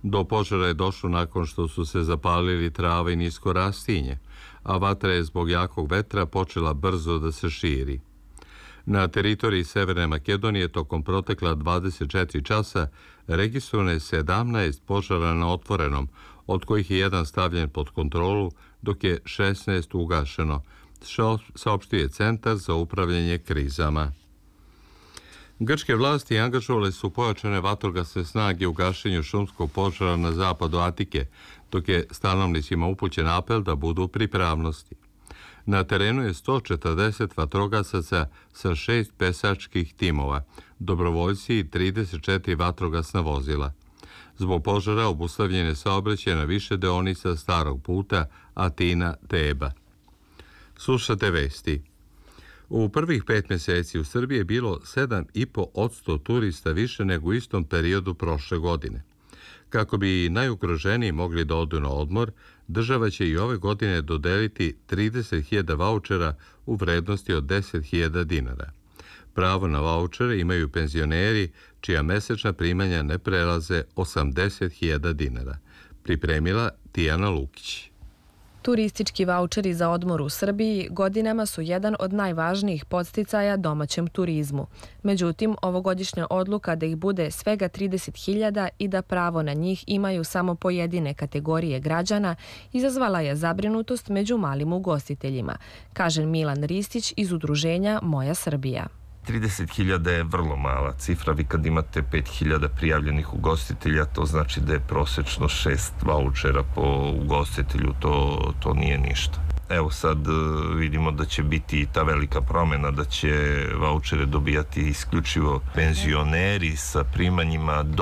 Do požara je došlo nakon što su se zapalili trava i nisko rastinje, a vatra je zbog jakog vetra počela brzo da se širi. Na teritoriji Severne Makedonije tokom protekla 24 časa registrovano je 17 požara na otvorenom, od kojih je jedan stavljen pod kontrolu, dok je 16 ugašeno, saopštio je Centar za upravljanje krizama. Grčke vlasti angažovale su pojačane vatrogasne snage u gašenju šumskog požara na zapadu Atike, dok je stanovnicima upućen apel da budu u pripravnosti. Na terenu je 140 vatrogasaca sa 6 pesačkih timova, dobrovoljci i 34 vatrogasna vozila. Zbog požara obustavljen je saobraćaj na više deonica starog puta Atina-Teba. Slušate vesti. U prvih 5 mjeseci u Srbiji je bilo 7,5% turista više nego u istom periodu prošle godine. Kako bi najugroženiji mogli da odu na odmor, država će i ove godine dodeliti 30.000 vaučera u vrednosti od 10.000 dinara. Pravo na vaučere imaju penzioneri čija mesečna primanja ne prelaze 80.000 dinara. Pripremila Tijana Lukić. Turistički vaučeri za odmor u Srbiji godinama su jedan od najvažnijih podsticaja domaćem turizmu. Međutim, ovogodišnja odluka da ih bude svega 30.000 i da pravo na njih imaju samo pojedine kategorije građana izazvala je zabrinutost među malim ugostiteljima, kaže Milan Ristić iz udruženja Moja Srbija. 30.000 je vrlo mala cifra. Vi kad imate 5.000 prijavljenih ugostitelja, to znači da je prosečno 6 vaučera po ugostitelju, to nije ništa. Evo sad vidimo da će biti i ta velika promjena, da će vaučere dobijati isključivo penzioneri sa primanjima do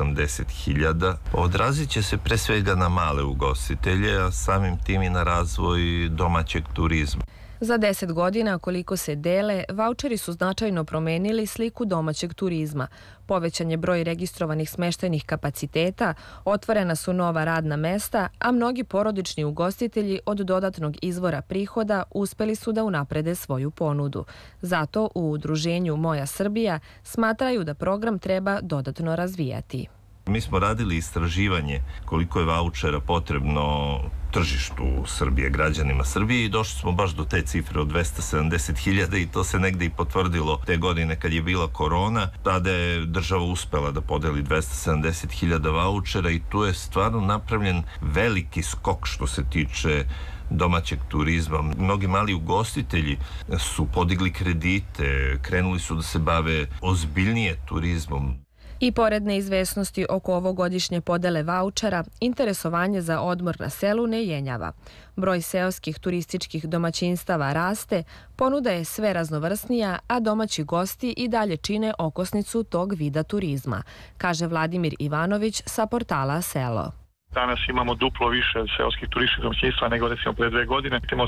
80.000. Odrazit će se pre svega na male ugostitelje, a samim tim i na razvoj domaćeg turizma. Za 10 godina, koliko se dele, vaučeri su značajno promenili sliku domaćeg turizma. Povećan je broj registrovanih smeštajnih kapaciteta, otvorena su nova radna mesta, a mnogi porodični ugostitelji od dodatnog izvora prihoda uspeli su da unaprede svoju ponudu. Zato u udruženju Moja Srbija smatraju da program treba dodatno razvijati. Mi smo radili istraživanje koliko je vaučera potrebno tržištu Srbije, građanima Srbije i došli smo baš do te cifre od 270.000 i to se negde i potvrdilo te godine kad je bila korona. Tada je država uspela da podeli 270.000 vaučera i tu je stvarno napravljen veliki skok što se tiče domaćeg turizma. Mnogi mali ugostitelji su podigli kredite, krenuli su da se bave ozbiljnije turizmom. I pored neizvesnosti oko ovogodišnje podele vaučera, interesovanje za odmor na selu ne jenjava. Broj seoskih turističkih domaćinstava raste, ponuda je sve raznovrsnija, a domaći gosti i dalje čine okosnicu tog vida turizma, kaže Vladimir Ivanović sa portala Selo. Danas imamo duplo više seoskih turističkih domaćinstva nego recimo pre 2 godine. Imamo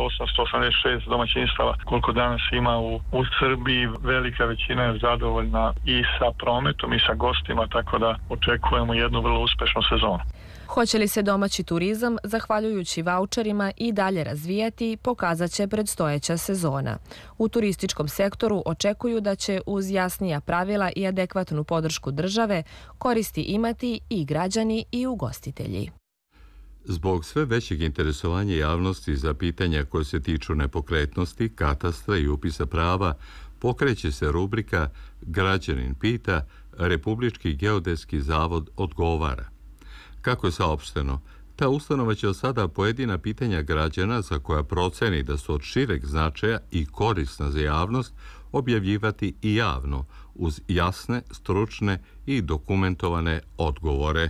1886 domaćinstava koliko danas ima u Srbiji. Velika većina je zadovoljna i sa prometom i sa gostima, tako da očekujemo jednu vrlo uspešnu sezonu. Hoće li se domaći turizam, zahvaljujući vaučerima, i dalje razvijati, pokazat će predstojeća sezona. U turističkom sektoru očekuju da će uz jasnija pravila i adekvatnu podršku države koristi imati i građani i ugostitelji. Zbog sve većeg interesovanja javnosti za pitanja koje se tiču nepokretnosti, katastra i upisa prava, pokreće se rubrika Građanin pita, Republički geodetski zavod odgovara. Kako je saopšteno, ta ustanova će od sada pojedina pitanja građana za koja proceni da su od šireg značaja i korisna za javnost objavljivati i javno, uz jasne, stručne i dokumentovane odgovore.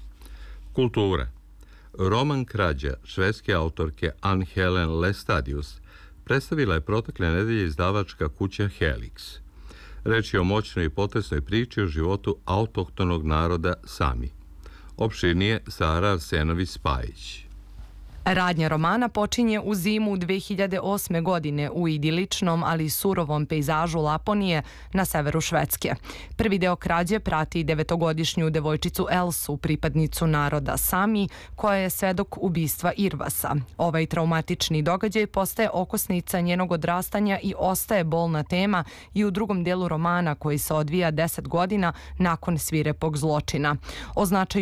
Kultura. Roman Krađa švedske autorke Ann-Helen Lestadius predstavila je protekle nedelje izdavačka kuća Helix. Reč je o moćnoj i potresnoj priči o životu autohtonog naroda Sami. Opširnije Sara Arsenović-Spajić. Radnja romana počinje u zimu 2008. godine u idiličnom, ali surovom pejzažu Laponije na severu Švedske. Prvi deo krađe prati 9-godišnju devojčicu Elsu, pripadnicu naroda Sami, koja je svedok ubistva Irvasa. Ovaj traumatični događaj postaje okosnica njenog odrastanja i ostaje bolna tema i u drugom delu romana koji se odvija 10 godina nakon svirepog zločina. O značaju